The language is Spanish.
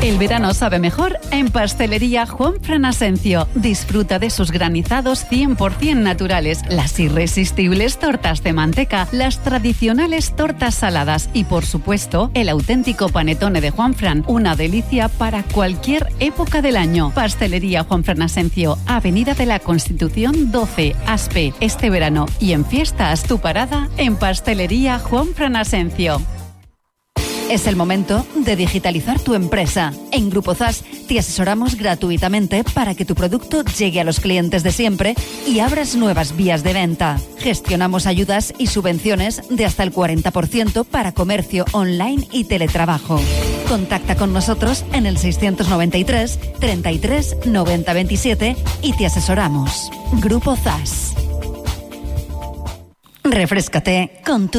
El verano sabe mejor en Pastelería Juanfran Asencio. Disfruta de sus granizados 100% naturales, las irresistibles tortas de manteca, las tradicionales tortas saladas y, por supuesto, el auténtico panetone de Juanfran. Una delicia para cualquier época del año. Pastelería Juanfran Asencio, Avenida de la Constitución 12, Aspe. Este verano y en fiestas, tu parada en Pastelería Juanfran Asencio. Es el momento de digitalizar tu empresa. En Grupo ZAS te asesoramos gratuitamente para que tu producto llegue a los clientes de siempre y abras nuevas vías de venta. Gestionamos ayudas y subvenciones de hasta el 40% para comercio online y teletrabajo. Contacta con nosotros en el 693 33 90 27 y te asesoramos. Grupo ZAS. Refréscate con tu